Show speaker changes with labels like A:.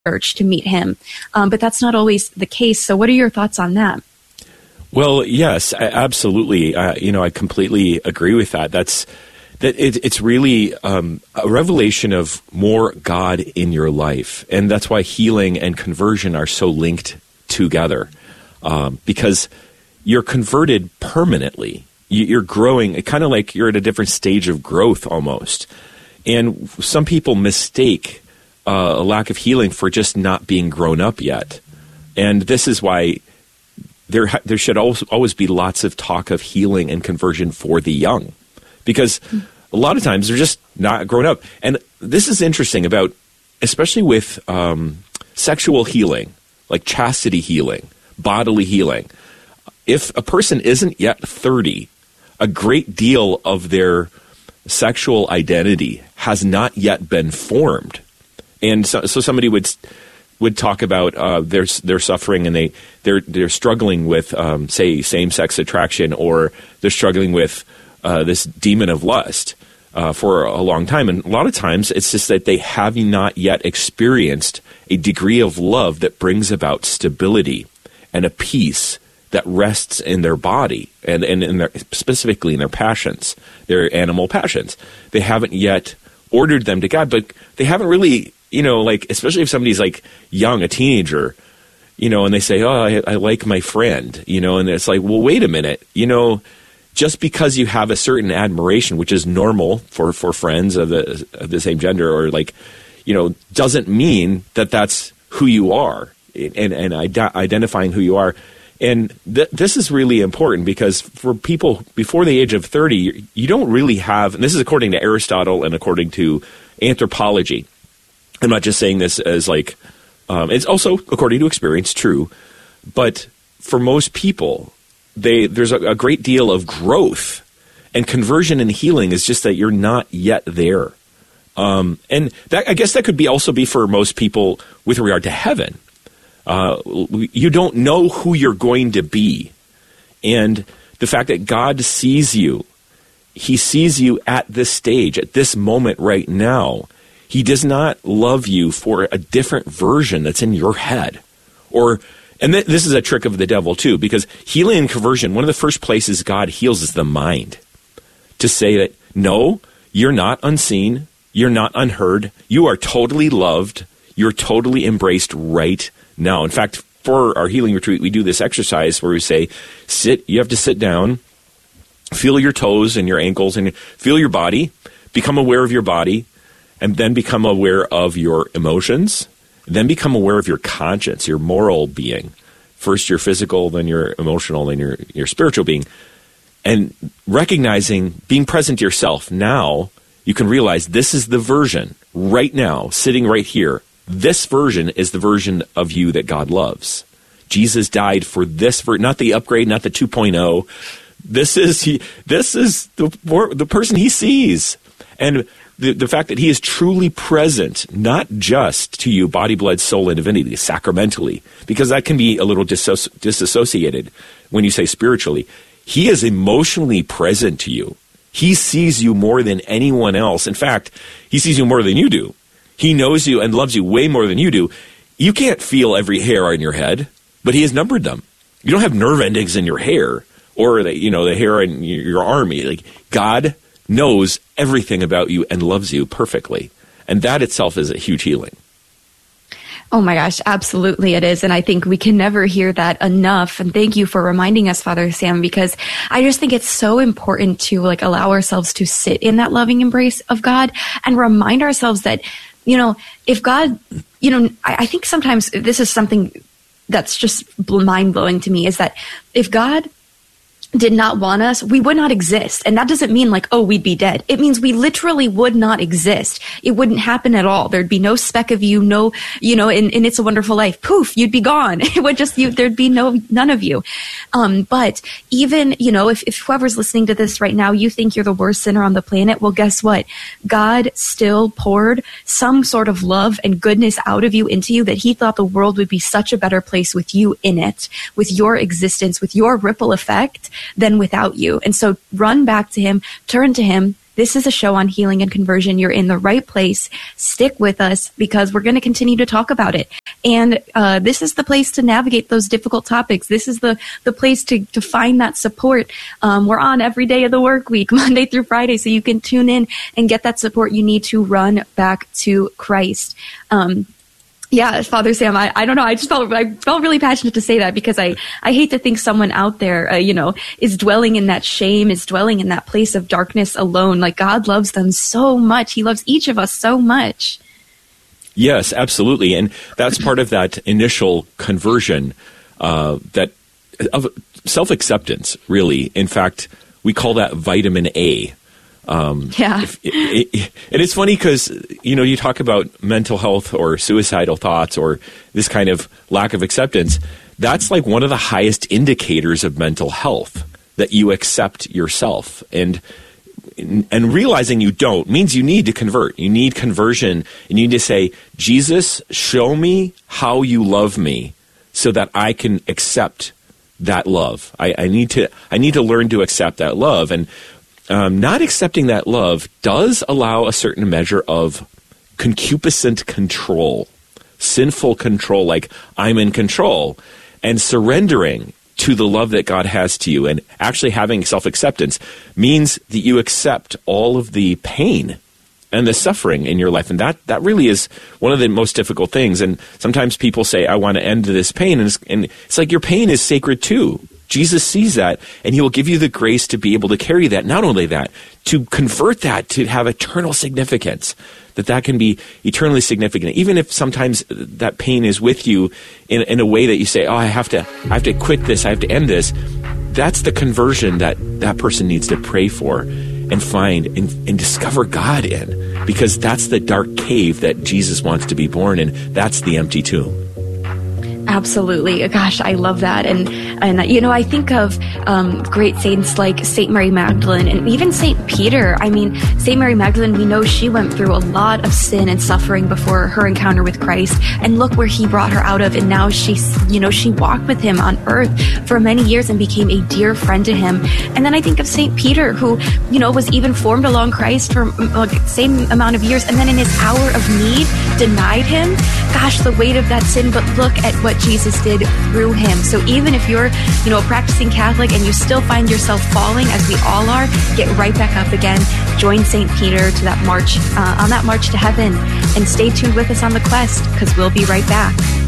A: church to meet him. But that's not always the case. So what are your thoughts on that?
B: Well, yes, absolutely. I completely agree with that. It's really a revelation of more God in your life. And that's why healing and conversion are so linked together, because you're converted permanently. You're growing, kind of like you're at a different stage of growth almost. And some people mistake a lack of healing for just not being grown up yet. And this is why there should always be lots of talk of healing and conversion for the young, because a lot of times they're just not grown up. And this is interesting about, especially with sexual healing, like chastity healing, bodily healing. If a person isn't yet 30, a great deal of their sexual identity has not yet been formed. And so somebody would talk about their suffering, and they're struggling with, say, same-sex attraction, or they're struggling with this demon of lust for a long time. And a lot of times it's just that they have not yet experienced a degree of love that brings about stability and a peace that rests in their body and in their, specifically in their passions, their animal passions. They haven't yet ordered them to God, but they haven't really, like, especially if somebody's like young, a teenager, and they say, oh, I like my friend, and it's like, well, wait a minute, just because you have a certain admiration, which is normal for friends of the same gender, or like, doesn't mean that that's who you are, and identifying who you are. And this is really important, because for people before the age of 30, you don't really have, and this is according to Aristotle and according to anthropology. I'm not just saying this as like, it's also according to experience, true. But for most people, there's a great deal of growth, and conversion and healing is just that you're not yet there. And that, I guess that could also be for most people with regard to heaven. You don't know who you're going to be. And the fact that God sees you, he sees you at this stage, at this moment right now. He does not love you for a different version that's in your head. And this is a trick of the devil too, because healing and conversion, one of the first places God heals is the mind. To say that, no, you're not unseen, you're not unheard, you are totally loved, you're totally embraced right now. In fact, for our healing retreat, we do this exercise where we say, you have to sit down, feel your toes and your ankles, and feel your body, become aware of your body, and then become aware of your emotions, then become aware of your conscience, your moral being. First your physical, then your emotional, then your spiritual being. And recognizing, being present to yourself, now you can realize this is the version right now, sitting right here. This version is the version of you that God loves. Jesus died for this version, not the upgrade, not the 2.0. This is the person he sees. And the fact that he is truly present, not just to you, body, blood, soul, and divinity, sacramentally, because that can be a little disassociated when you say spiritually. He is emotionally present to you. He sees you more than anyone else. In fact, he sees you more than you do. He knows you and loves you way more than you do. You can't feel every hair on your head, but he has numbered them. You don't have nerve endings in your hair or the hair in your arm. Like, God knows everything about you and loves you perfectly. And that itself is a huge healing.
A: Oh my gosh, absolutely it is. And I think we can never hear that enough. And thank you for reminding us, Father Sam, because I just think it's so important to allow ourselves to sit in that loving embrace of God and remind ourselves that, if God, I think sometimes this is something that's just mind-blowing to me, is that if God did not want us, we would not exist. And that doesn't mean we'd be dead. It means we literally would not exist. It wouldn't happen at all. There'd be no speck of you, no, in It's a Wonderful Life, poof, you'd be gone. It would just, there'd be none of you. But even, if whoever's listening to this right now, you think you're the worst sinner on the planet, well, guess what? God still poured some sort of love and goodness out of you into you that he thought the world would be such a better place with you in it, with your existence, with your ripple effect, than without you. And so run back to him, turn to him, this is a show on healing and conversion. You're in the right place. Stick with us because we're going to continue to talk about it. And this is the place to navigate those difficult topics. This is the place to find that support. We're on every day of the work week, Monday through Friday, so you can tune in and get that support you need to run back to Christ. Yeah, Father Sam, I don't know. I felt really passionate to say that because I hate to think someone out there, is dwelling in that shame, is dwelling in that place of darkness alone. Like, God loves them so much. He loves each of us so much.
B: Yes, absolutely. And that's part of that initial conversion, that of self-acceptance, really. In fact, we call that vitamin A. And it's funny because, you talk about mental health or suicidal thoughts or this kind of lack of acceptance. That's like one of the highest indicators of mental health, that you accept yourself. And realizing you don't means you need to convert. You need conversion. And you need to say, Jesus, show me how you love me so that I can accept that love. I need to learn to accept that love. And not accepting that love does allow a certain measure of concupiscent control, sinful control, like I'm in control, and surrendering to the love that God has to you. And actually having self-acceptance means that you accept all of the pain and the suffering in your life. And that really is one of the most difficult things. And sometimes people say, I want to end this pain. And it's like your pain is sacred too. Jesus sees that, and he will give you the grace to be able to carry that. Not only that, to convert that to have eternal significance, that can be eternally significant. Even if sometimes that pain is with you in a way that you say, oh, I have to quit this, I have to end this. That's the conversion that person needs to pray for and find and discover God in, because that's the dark cave that Jesus wants to be born in. That's the empty tomb.
A: Absolutely. Gosh, I love that. And I think of great saints like St. Mary Magdalene and even St. Peter. I mean, St. Mary Magdalene, we know she went through a lot of sin and suffering before her encounter with Christ. And look where he brought her out of. And now she walked with him on earth for many years and became a dear friend to him. And then I think of St. Peter, who, was even formed along Christ for the same amount of years. And then in his hour of need, denied him. Gosh, the weight of that sin. But look at what Jesus did through him. So even if you're, a practicing Catholic and you still find yourself falling, as we all are, get right back up again. Join St. Peter to that march, on that march to heaven, and stay tuned with us on the quest, because we'll be right back.